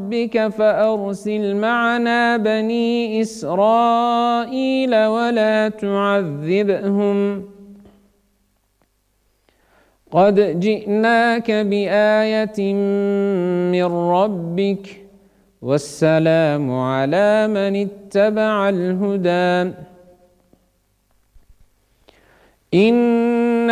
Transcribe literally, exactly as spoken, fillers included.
ربك فأرسل معنا بني إسرائيل ولا تعذبهم قد جئناك بآية من ربك والسلام على من اتبع الهدى. إن